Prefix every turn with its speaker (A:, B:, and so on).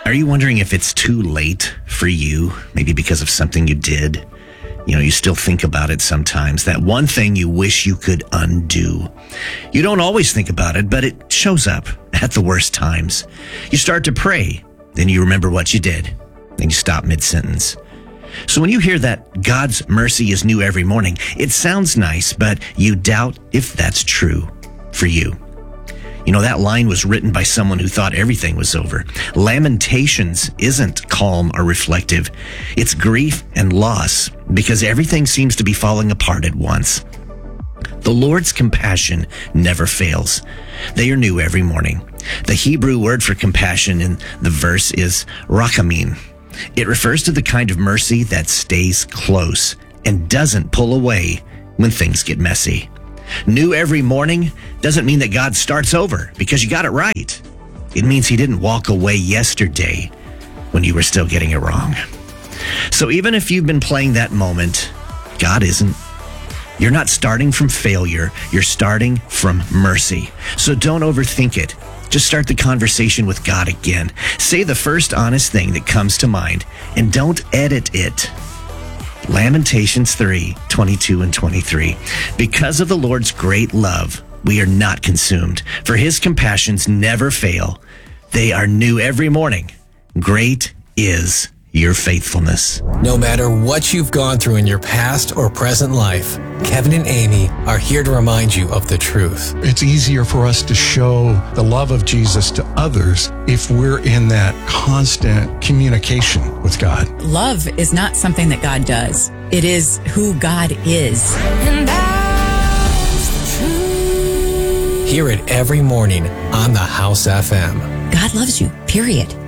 A: Are you wondering if it's too late for you, maybe because of something you did? You still think about it sometimes. That one thing you wish you could undo. You don't always think about it, but it shows up at the worst times. You start to pray, then you remember what you did, then you stop mid-sentence. So when you hear that God's mercy is new every morning, it sounds nice, but you doubt if that's true for you. That line was written by someone who thought everything was over. Lamentations isn't calm or reflective. It's grief and loss because everything seems to be falling apart at once. The Lord's compassion never fails. They are new every morning. The Hebrew word for compassion in the verse is rachamim. It refers to the kind of mercy that stays close and doesn't pull away when things get messy. New every morning doesn't mean that God starts over because you got it right. It means he didn't walk away yesterday when you were still getting it wrong. So even if you've been playing that moment, God isn't. You're not starting from failure. You're starting from mercy. So don't overthink it. Just start the conversation with God again. Say the first honest thing that comes to mind and don't edit it. Lamentations 3:22 and 23. Because of the Lord's great love, we are not consumed, for his compassions never fail. They are new every morning. Great is your faithfulness.
B: No matter what you've gone through in your past or present life, Kevin and Amy are here to remind you of the truth.
C: It's easier for us to show the love of Jesus to others if we're in that constant communication with God.
D: Love is not something that God does. It is who God is.
B: And that's the truth. Hear it every morning on the House FM.
D: God loves you, period.